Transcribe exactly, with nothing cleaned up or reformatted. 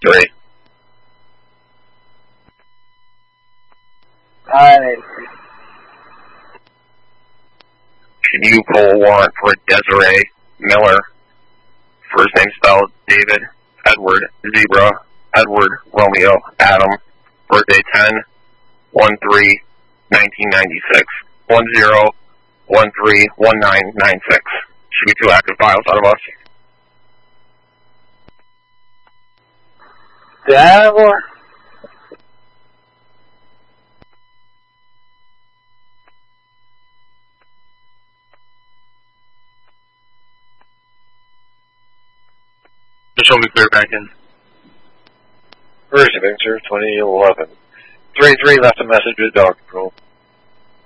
Three. Hi. Can you pull a warrant for Desiree Miller? First name spelled David, Edward, Zebra, Edward, Romeo, Adam. Birthday ten, one three, nineteen ninety-six. one zero, one three, one nine nine six. Should be two active files out of us. Do I have more? Just show me clear back in. Version Victor twenty eleven. three three left a message with dog control.